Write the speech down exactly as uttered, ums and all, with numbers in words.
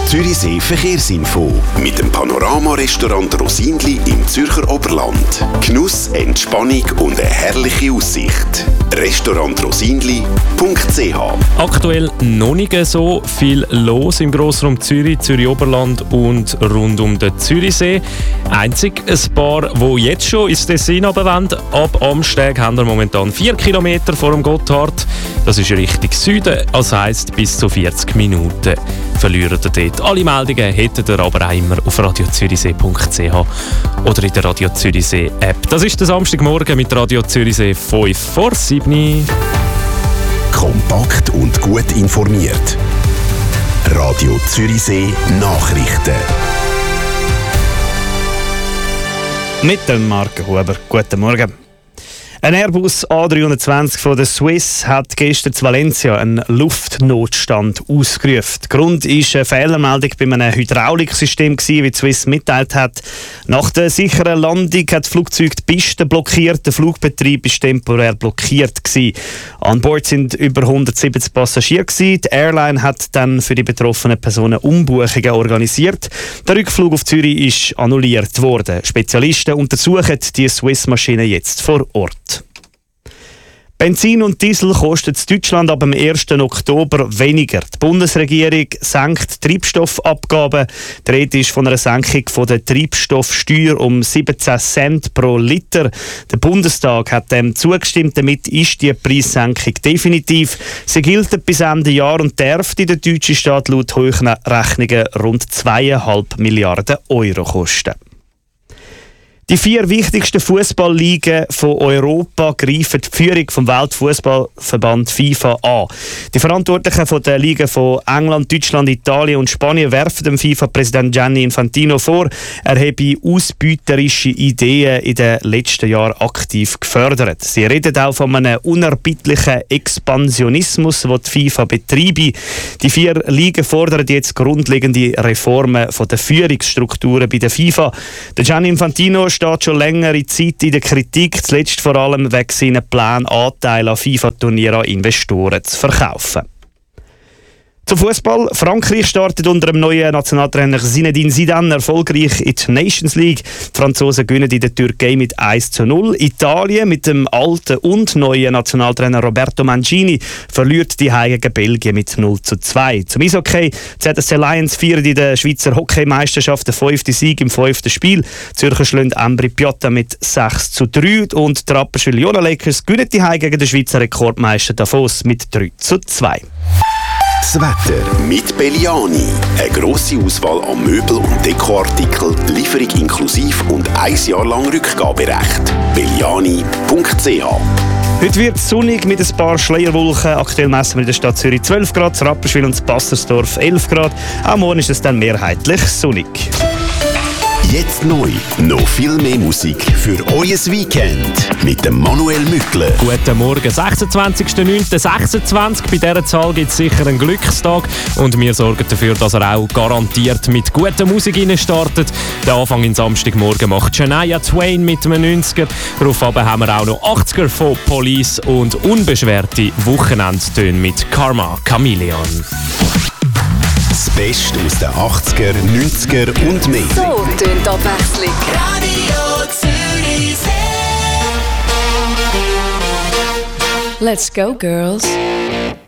Zürichsee Verkehrsinfo mit dem Panorama-Restaurant Rosinli im Zürcher Oberland. Genuss, Entspannung und eine herrliche Aussicht. Restaurant Rosinli punkt c h. Aktuell noch nicht so viel los im Grossraum Zürich, Zürich Oberland und rund um den Zürichsee. Einzig ein paar, die jetzt schon ins Tessin runterwollen. Ab Amsteg haben wir momentan vier Kilometer vor dem Gotthard. Das ist Richtung Süden, das heisst bis zu vierzig Minuten verlieren ihr dort. Alle Meldungen hättet ihr aber auch immer auf radio zürichsee punkt c h oder in der Radio Zürichsee App. Das ist der Samstagmorgen mit Radio Zürichsee fünf vor sieben. Kompakt und gut informiert. Radio Zürichsee Nachrichten. Mit dem Marco Huber. Guten Morgen. Ein Airbus A drei zwanzig von der Swiss hat gestern in Valencia einen Luftnotstand ausgerufen. Grund war eine Fehlermeldung bei einem Hydrauliksystem, wie die Swiss mitteilt hat. Nach der sicheren Landung hat das Flugzeug die Piste blockiert. Der Flugbetrieb war temporär blockiert. An Bord sind über hundertsiebzig Passagiere. Die Airline hat dann für die betroffenen Personen Umbuchungen organisiert. Der Rückflug auf Zürich ist annulliert worden. Spezialisten untersuchen die Swiss-Maschine jetzt vor Ort. Benzin und Diesel kosten in Deutschland ab dem ersten Oktober weniger. Die Bundesregierung senkt Treibstoffabgaben. Die Rede ist von einer Senkung von der Treibstoffsteuer um siebzehn Cent pro Liter. Der Bundestag hat dem zugestimmt. Damit ist die Preissenkung definitiv. Sie gilt bis Ende Jahr und darf in der deutschen Staat laut hohen Rechnungen rund zweieinhalb Milliarden Euro kosten. Die vier wichtigsten Fußballligen von Europa greifen die Führung vom Weltfußballverband FIFA an. Die Verantwortlichen von der Ligen von England, Deutschland, Italien und Spanien werfen dem FIFA-Präsident Gianni Infantino vor, er habe ausbeuterische Ideen in den letzten Jahren aktiv gefördert. Sie reden auch von einem unerbittlichen Expansionismus, den die FIFA betreibe. Die vier Ligen fordern jetzt grundlegende Reformen von den Führungsstrukturen bei der FIFA. Der Gianni Infantino steht schon längere Zeit in der Kritik, zuletzt vor allem wegen seiner Pläne, Anteile an FIFA-Turnieren an Investoren zu verkaufen. Zum Fußball. Frankreich startet unter dem neuen Nationaltrainer Zinedine Zidane erfolgreich in die Nations League. Die Franzosen gewinnen in der Türkei mit eins zu null. Italien mit dem alten und neuen Nationaltrainer Roberto Mancini verliert die gegen Belgien mit null zu zwei. Zum Eishockey. Die Z S C Lions feiern in der Schweizer Hockeymeisterschaft den fünften Sieg im fünften Spiel. Die Zürcher schlagen Ambri Piotta mit sechs zu drei und die Rapperswil Jona Lakers gewinnen die gegen den Schweizer Rekordmeister Davos mit drei zu zwei. Das Wetter mit Belliani. Eine grosse Auswahl an Möbel- und Dekoartikeln, Lieferung inklusive und ein Jahr lang Rückgaberecht. Belliani punkt c h. Heute wird es sonnig mit ein paar Schleierwolken. Aktuell messen wir in der Stadt Zürich zwölf Grad, Rapperswil und Bassersdorf elf Grad. Auch morgen ist es dann mehrheitlich sonnig. Jetzt neu. Noch viel mehr Musik für euer Weekend. Mit dem Manuel Mückle. Guten Morgen, sechsundzwanzigster neunter sechsundzwanzig. Bei dieser Zahl gibt es sicher einen Glückstag. Und wir sorgen dafür, dass er auch garantiert mit guter Musik startet. Den Anfang in Samstagmorgen macht Shania Twain mit einem neunziger. Darauf haben wir auch noch achtziger von Police und unbeschwerte Wochenendtöne mit Karma Chameleon. Das Beste aus den achtziger, neunziger und mehr. So tönt die Abwechslung. Radio Zürichsee. Let's go, girls.